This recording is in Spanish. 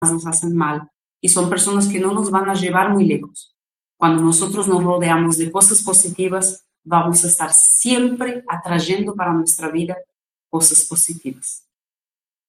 nos hacen mal y son personas que no nos van a llevar muy lejos. Cuando nosotros nos rodeamos de cosas positivas, vamos a estar siempre atrayendo para nuestra vida cosas positivas.